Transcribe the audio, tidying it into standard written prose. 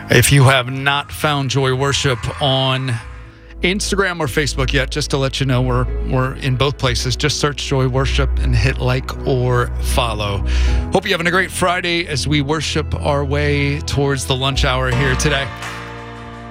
If you have not found Joy Worship on Instagram or Facebook yet, just to let you know, we're in both places. Just search Joy Worship and hit like or follow. Hope you're having a great Friday as we worship our way towards the lunch hour here today.